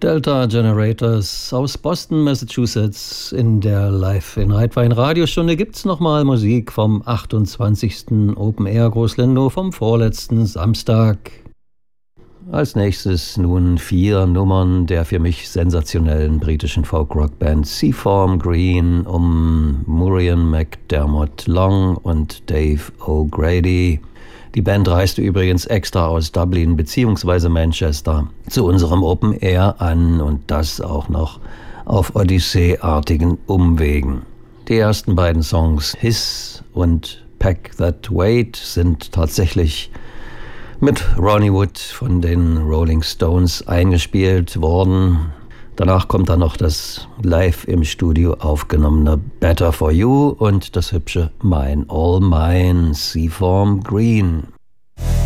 Delta Generators aus Boston, Massachusetts. In der Live in Reitwein Radiostunde gibt's nochmal Musik vom 28. Open Air Großlendow vom vorletzten Samstag. Als nächstes nun 4 Nummern der für mich sensationellen britischen Folk-Rock-Band Seaform Green um Murian McDermott Long und Dave O'Grady. Die Band reiste übrigens extra aus Dublin bzw. Manchester zu unserem Open Air an und das auch noch auf Odyssee-artigen Umwegen. Die ersten beiden Songs Hiss und Pack That Weight sind tatsächlich mit Ronnie Wood von den Rolling Stones eingespielt worden. Danach kommt dann noch das live im Studio aufgenommene Better For You und das hübsche Mine All Mine, Seaform Green.